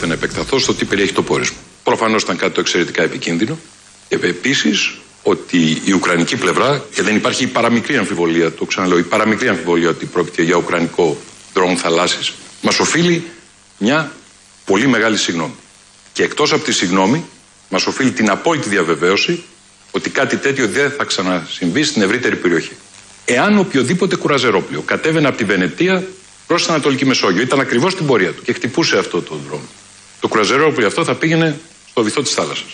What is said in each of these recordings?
προσπάθεια να επεκταθώ στο τι περιέχει το πόρισμα. Προφανώς ήταν κάτι το εξαιρετικά επικίνδυνο. Και επίσης ότι η ουκρανική πλευρά, και δεν υπάρχει η παραμικρή αμφιβολία, το ξαναλέω, η παραμικρή αμφιβολία ότι πρόκειται για ουκρανικό drone θαλάσσης, μας οφείλει μια πολύ μεγάλη συγγνώμη. Και εκτός από τη συγγνώμη, μας οφείλει την απόλυτη διαβεβαίωση ότι κάτι τέτοιο δεν θα ξανασυμβεί στην ευρύτερη περιοχή. Εάν οποιοδήποτε κουραζερόπλοιο κατέβαινε από τη Βενετία προς την Ανατολική Μεσόγειο, ήταν ακριβώς στην πορεία του και χτυπούσε αυτό το δρόμο, το κουραζερόπλοιο αυτό θα πήγαινε στο βυθό της θάλασσας.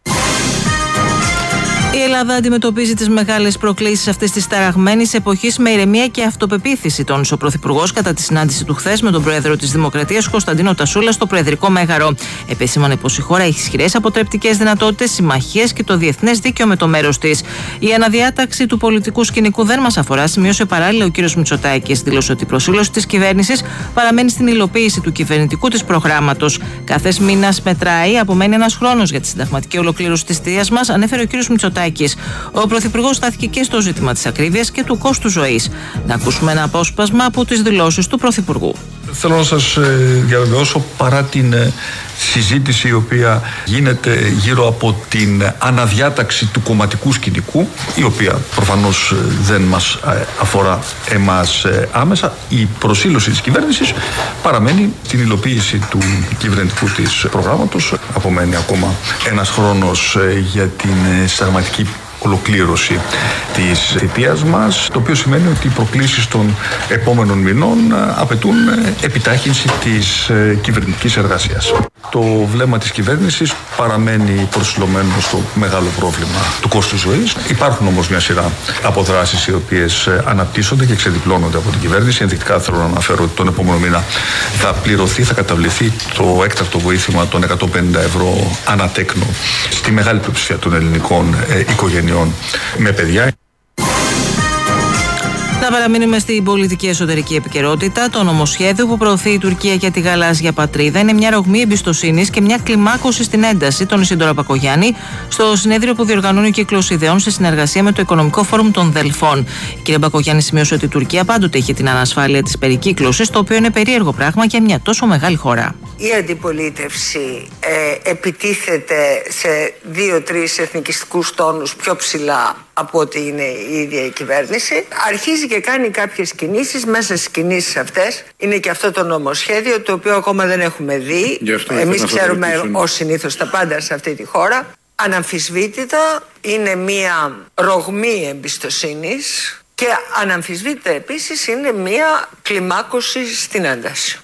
Η Ελλάδα αντιμετωπίζει τις μεγάλες προκλήσεις αυτής της ταραγμένης εποχής με ηρεμία και αυτοπεποίθηση, τόνισε ο Πρωθυπουργός κατά τη συνάντηση του χθες με τον Πρόεδρο της Δημοκρατίας Κωνσταντίνο Τασούλα στο Προεδρικό Μέγαρο. Επεσήμανε πως η χώρα έχει ισχυρές αποτρεπτικές δυνατότητες, συμμαχίες και το διεθνές δίκαιο με το μέρος της. Η αναδιάταξη του πολιτικού σκηνικού δεν μας αφορά, σημείωσε παράλληλα ο κ. Μητσοτάκης. Δήλωσε ότι η προσήλωση της κυβέρνησης παραμένει στην υλοποίηση του κυβερνητικού της προγράμματος. Κάθε μήνα μετράει, απομένει ένας χρόνος για τη συνταγματική ολοκλήρωση της θητείας μας, ανέφερε ο κ. Μητσοτάκης. Ο Πρωθυπουργός στάθηκε και στο ζήτημα της ακρίβειας και του κόστου ζωής. Να ακούσουμε ένα απόσπασμα από τις δηλώσεις του Πρωθυπουργού. Θέλω να σας διαβεβαιώσω, παρά την συζήτηση η οποία γίνεται γύρω από την αναδιάταξη του κομματικού σκηνικού, η οποία προφανώς δεν μας αφορά εμάς άμεσα, η προσήλωση της κυβέρνησης παραμένει στην υλοποίηση του κυβερνητικού της προγράμματος. Απομένει ακόμα ένας χρόνος για την συνταγματική ολοκλήρωση της θητείας μας, το οποίο σημαίνει ότι οι προκλήσεις των επόμενων μηνών απαιτούν επιτάχυνση της κυβερνητικής εργασίας. Το βλέμμα της κυβέρνησης παραμένει προσιλωμένο στο μεγάλο πρόβλημα του κόστου ζωής. Υπάρχουν όμως μια σειρά από δράσεις οι οποίες αναπτύσσονται και ξεδιπλώνονται από την κυβέρνηση. Ενδεικτικά θέλω να αναφέρω ότι τον επόμενο μήνα θα καταβληθεί το έκτακτο βοήθημα των 150 ευρώ ανατέκνο στη μεγάλη πλειοψηφία των ελληνικών οικογενειών με παιδιά. Να παραμείνουμε στην πολιτική εσωτερική επικαιρότητα. Το νομοσχέδιο που προωθεί η Τουρκία για τη γαλάζια πατρίδα είναι μια ρογμή εμπιστοσύνης και μια κλιμάκωση στην ένταση, τόνισε τώρα Μπακογιάννη στο συνέδριο που διοργανώνει ο Κύκλος Ιδεών σε συνεργασία με το Οικονομικό Φόρουμ των Δελφών. Η κυρία Μπακογιάννη σημείωσε ότι η Τουρκία πάντοτε είχε την ανασφάλεια της περικύκλωσης, το οποίο είναι περίεργο πράγμα για μια τόσο μεγάλη χώρα. Η αντιπολίτευση επιτίθεται σε 2-3 εθνικιστικούς τόνους πιο ψηλά από ότι είναι η ίδια η κυβέρνηση. Αρχίζει και κάνει κάποιες κινήσεις. Μέσα στις κινήσεις αυτές είναι και αυτό το νομοσχέδιο, το οποίο ακόμα δεν έχουμε δει. Εμείς ξέρουμε ως συνήθως τα πάντα σε αυτή τη χώρα. Αναμφισβήτητα είναι μία ρογμή εμπιστοσύνης και αναμφισβήτητα επίσης είναι μία κλιμάκωση στην ένταση.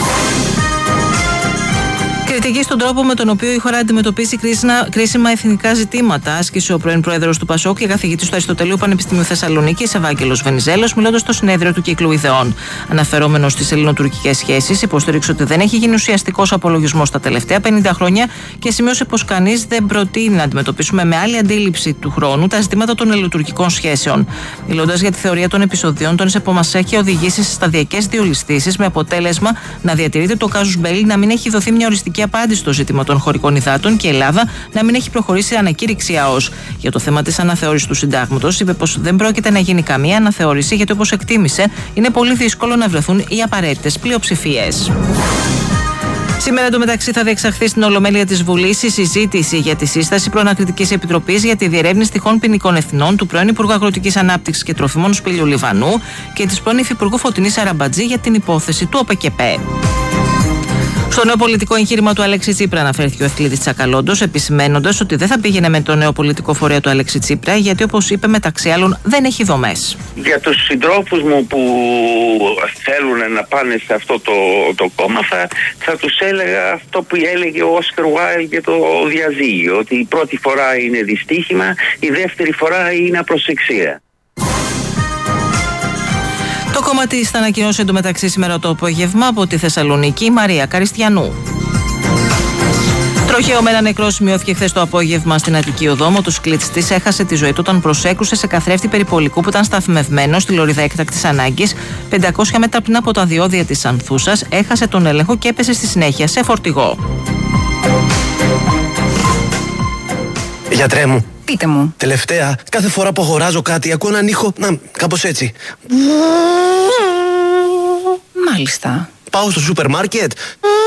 Κριτική στον τρόπο με τον οποίο η χώρα αντιμετωπίσει κρίσιμα εθνικά ζητήματα, άσκησε ο πρώην πρόεδρος του ΠΑΣΟΚ και καθηγητής του Αριστοτελείου Πανεπιστημίου Θεσσαλονίκης, Ευάγγελος Βενιζέλος, μιλώντας στο συνέδριο του Κύκλου Ιδεών. Αναφερόμενος στις ελληνοτουρκικές σχέσεις, υποστήριξε ότι δεν έχει γίνει ουσιαστικός απολογισμός τα τελευταία 50 χρόνια και σημείωσε πως κανείς δεν προτείνει να αντιμετωπίσουμε με άλλη αντίληψη του χρόνου τα ζητήματα των ελληνοτουρκικών σχέσεων. Μιλώντας για τη θεωρία των επεισοδίων, τόνισε πως μας έχει οδηγήσει σε σταδιακές διολιστήσεις με αποτέλεσμα να διατηρείται το κάζους μπέλι, να μην έχει δοθεί μια οριστική απάντηση στο ζήτημα των χωρικών υδάτων και η Ελλάδα να μην έχει προχωρήσει σε ανακήρυξη ΑΟΣ. Για το θέμα της αναθεώρησης του συντάγματος, είπε πως δεν πρόκειται να γίνει καμία αναθεώρηση, γιατί όπως εκτίμησε, είναι πολύ δύσκολο να βρεθούν οι απαραίτητες πλειοψηφίες. Σήμερα εντωμεταξύ θα διεξαχθεί στην Ολομέλεια της Βουλής η συζήτηση για τη σύσταση προανακριτικής επιτροπής για τη διερεύνηση τυχόν ποινικών ευθυνών του πρώην Υπουργού Αγροτικής Ανάπτυξης και Τροφιμών Σπύλιου Λιβανού και της πρώην Υφυπουργού Φωτεινής Αραμπατζή για την υπόθεση του ΟΠΕΚΕΠΕ. Στο νέο πολιτικό εγχείρημα του Αλέξη Τσίπρα αναφέρθηκε ο Ευκλήδης Τσακαλώντος, επισημαίνοντας ότι δεν θα πήγαινε με το νέο πολιτικό φορέα του Αλέξη Τσίπρα, γιατί όπως είπε μεταξύ άλλων δεν έχει δομές. Για τους συντρόφους μου που θέλουν να πάνε σε αυτό το κόμμα, θα τους έλεγα αυτό που έλεγε ο Όσκαρ Βάιλντ για το διαζύγιο, ότι η πρώτη φορά είναι δυστύχημα, η δεύτερη φορά είναι απροσεξία. Το κόμμα της θα ανακοινώσει εντωμεταξύ σήμερα το απόγευμα από τη Θεσσαλονίκη η Μαρία Καριστιανού. Τροχαίο με ένα νεκρό σημειώθηκε χθες το απόγευμα στην Αττική Οδό. Ο μοτοσυκλετιστής έχασε τη ζωή του όταν προσέκρουσε σε καθρέφτη περιπολικού που ήταν σταθμευμένο στη λωρίδα έκτακτης ανάγκης 500 μέτρα πριν από τα διόδια της Ανθούσας. Έχασε τον έλεγχο και έπεσε στη συνέχεια σε φορτηγό. Γιατρέ μου. Πείτε μου. Τελευταία, κάθε φορά που αγοράζω κάτι, ακούω έναν ήχο, κάπως έτσι. Μάλιστα. Πάω στο σούπερ μάρκετ.